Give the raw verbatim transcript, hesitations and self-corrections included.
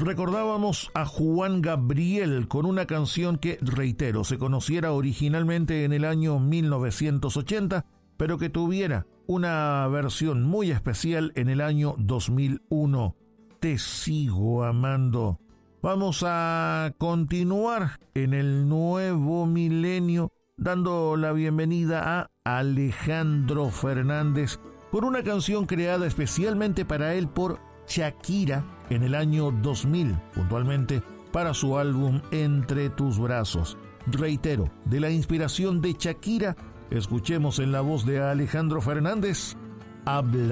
Recordábamos a Juan Gabriel con una canción que, reitero, se conociera originalmente en el año mil novecientos ochenta, pero que tuviera una versión muy especial en el año dos mil uno. Te sigo amando. Vamos a continuar en el nuevo milenio dando la bienvenida a Alejandro Fernández por una canción creada especialmente para él por Shakira en el año dos mil, puntualmente para su álbum Entre tus brazos. Reitero, de la inspiración de Shakira, escuchemos en la voz de Alejandro Fernández, Habla.